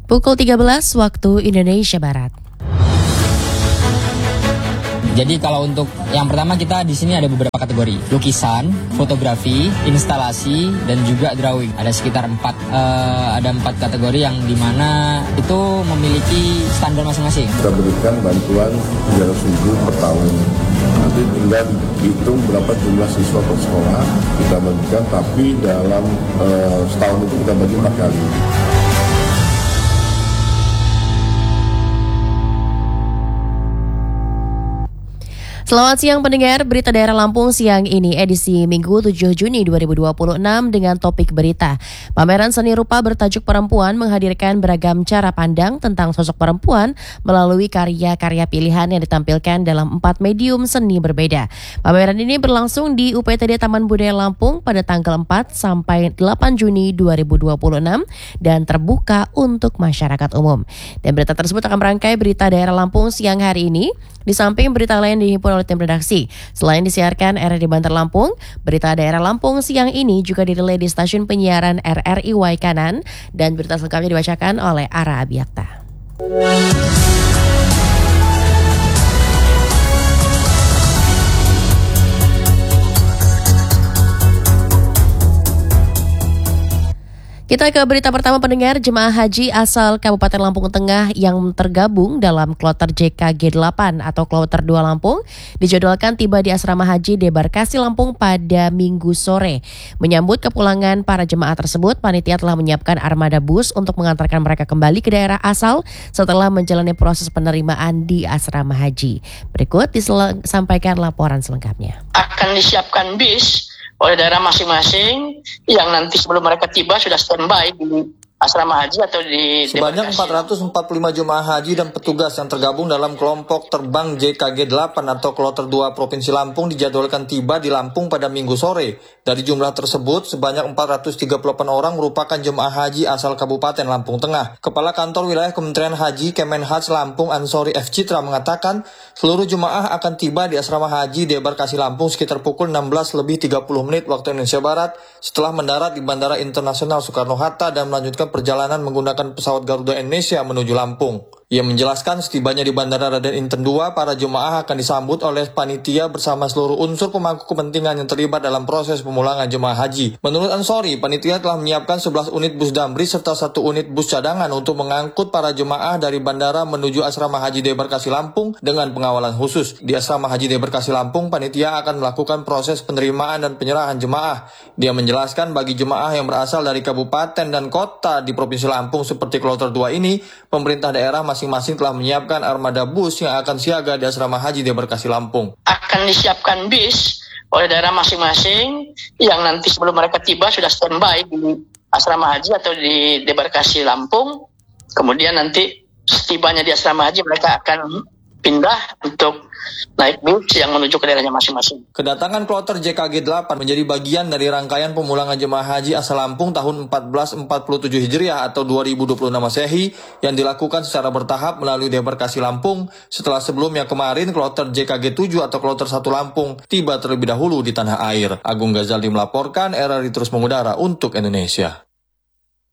Pukul 13 waktu Indonesia Barat. Jadi kalau untuk yang pertama kita di sini ada beberapa kategori: lukisan, fotografi, instalasi, dan juga drawing. Ada sekitar empat kategori yang dimana itu memiliki standar masing-masing. Kita berikan bantuan 300.000 per tahun. Nanti tinggal hitung berapa jumlah siswa per sekolah kita bagikan, tapi dalam setahun itu kita bagi 4 kali. Selamat siang pendengar, berita daerah Lampung siang ini edisi Minggu 7 Juni 2026 dengan topik berita. Pameran seni rupa bertajuk Perempuan menghadirkan beragam cara pandang tentang sosok perempuan melalui karya-karya pilihan yang ditampilkan dalam 4 medium seni berbeda. Pameran ini berlangsung di UPTD Taman Budaya Lampung pada tanggal 4 sampai 8 Juni 2026 dan terbuka untuk masyarakat umum. Dan berita tersebut akan merangkai berita daerah Lampung siang hari ini. Di samping berita lain dihimpun oleh tim redaksi. Selain disiarkan RRI Banter Lampung, berita daerah Lampung siang ini juga dirilai di stasiun penyiaran RRI Waikanan dan berita selengkapnya dibacakan oleh Ara Abiakta. Kita ke berita pertama pendengar, jemaah haji asal Kabupaten Lampung Tengah yang tergabung dalam kloter JKG 8 atau kloter 2 Lampung dijadwalkan tiba di asrama haji Debarkasi Lampung pada Minggu sore. Menyambut kepulangan para jemaah tersebut, panitia telah menyiapkan armada bus untuk mengantarkan mereka kembali ke daerah asal setelah menjalani proses penerimaan di asrama haji. Berikut disampaikan laporan selengkapnya. Akan disiapkan bis oleh daerah masing-masing yang nanti sebelum mereka tiba sudah standby di asrama haji atau di sebanyak 445 jemaah haji dan petugas yang tergabung dalam kelompok terbang JKG 8 atau kloter 2 Provinsi Lampung dijadwalkan tiba di Lampung pada Minggu sore. Dari jumlah tersebut, sebanyak 438 orang merupakan jemaah haji asal Kabupaten Lampung Tengah. Kepala Kantor Wilayah Kementerian Haji Kemenhaj Lampung Ansori F. Citra mengatakan seluruh jemaah akan tiba di asrama haji Debarkasi Lampung sekitar pukul 16:30 waktu Indonesia Barat setelah mendarat di Bandara Internasional Soekarno-Hatta dan melanjutkan perjalanan menggunakan pesawat Garuda Indonesia menuju Lampung. Ia menjelaskan setibanya di Bandara Raden Inten II, para jemaah akan disambut oleh panitia bersama seluruh unsur pemangku kepentingan yang terlibat dalam proses pemulangan jemaah haji. Menurut Ansori, panitia telah menyiapkan 11 unit bus damri serta 1 unit bus cadangan untuk mengangkut para jemaah dari bandara menuju asrama haji Debarkasi Lampung dengan pengawalan khusus. Di asrama haji Debarkasi Lampung, panitia akan melakukan proses penerimaan dan penyerahan jemaah. Dia menjelaskan bagi jemaah yang berasal dari kabupaten dan kota di Provinsi Lampung seperti kloter 2 ini, pemerintah daerah masing-masing telah menyiapkan armada bus yang akan siaga di asrama haji Debarkasi Lampung. Akan disiapkan bis oleh daerah masing-masing yang nanti sebelum mereka tiba sudah standby di asrama haji atau di Debarkasi Lampung. Kemudian nanti setibanya di asrama haji mereka akan pindah untuk naik bus yang menuju ke daerahnya masing-masing. Kedatangan kloter JKG 8 menjadi bagian dari rangkaian pemulangan jemaah haji asal Lampung tahun 1447 Hijriah atau 2026 Masehi yang dilakukan secara bertahap melalui Debarkasi Lampung setelah sebelumnya kemarin kloter JKG 7 atau kloter 1 Lampung tiba terlebih dahulu di tanah air. Agung Ghazali melaporkan, RRI terus mengudara untuk Indonesia.